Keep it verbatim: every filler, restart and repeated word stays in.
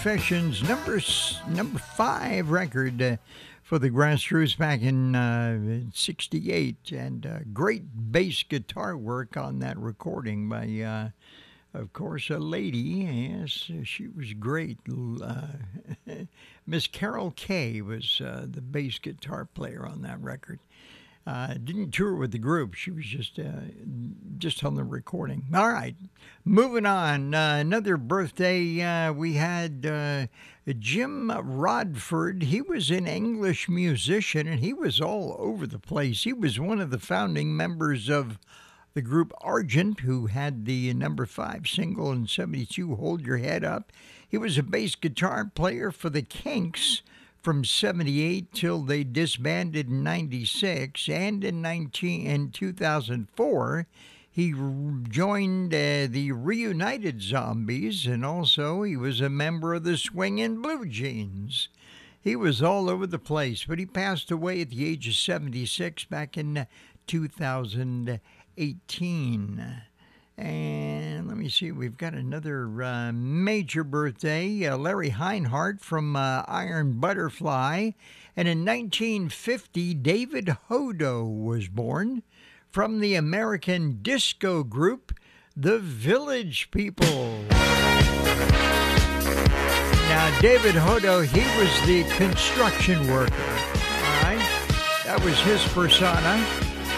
Confessions, number s- number five record uh, for the Grassroots back in uh, sixty-eight, and uh, great bass guitar work on that recording by, uh, of course, a lady. Yes, she was great. Uh, Miss Carol Kay was uh, the bass guitar player on that record. Uh, didn't tour with the group. She was just uh, just on the recording. All right, moving on. Uh, another birthday. Uh, we had uh, Jim Rodford. He was an English musician, and he was all over the place. He was one of the founding members of the group Argent, who had the number five single in seventy-two, Hold Your Head Up. He was a bass guitar player for the Kinks from seventy-eight till they disbanded in ninety-six, and in nineteen in two thousand four he joined uh, the Reunited Zombies, and also he was a member of the Swingin' Blue Jeans. He was all over the place, but he passed away at the age of seventy-six back in two thousand eighteen. And let me see, we've got another uh, major birthday, uh, Larry Heinhart from uh, Iron Butterfly. And in nineteen fifty, David Hodo was born from the American disco group, The Village People. Now, David Hodo, he was the construction worker, all right? That was his persona.